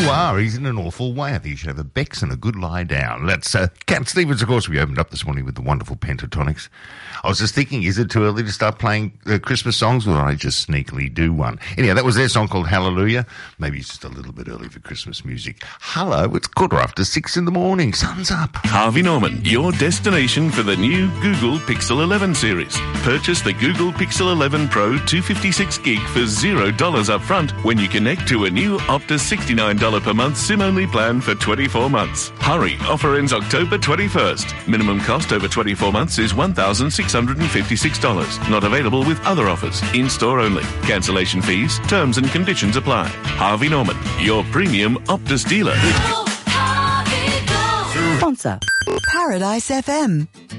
are. He's in an awful way. I think you should have a Bex and a good lie down. That's Cat Stevens, of course. We opened up this morning with the wonderful Pentatonics. I was just thinking, is it too early to start playing Christmas songs, or did I just sneakily do one? Anyhow, that was their song called Hallelujah. Maybe it's just a little bit early for Christmas music. Hello, it's 6:15 in the morning. Sun's up. Harvey Norman, your destination for the new Google Pixel 11 series. Purchase the Google Pixel 11 Pro 256 gig for $0 up front when you connect to a new Optus $69 per month SIM-only plan for 24 months. Hurry, offer ends October 21st. Minimum cost over 24 months is $1,656. Not available with other offers. In-store only. Cancellation fees, terms and conditions apply. Harvey Norman, your premium Optus dealer. Sponsor Paradise FM.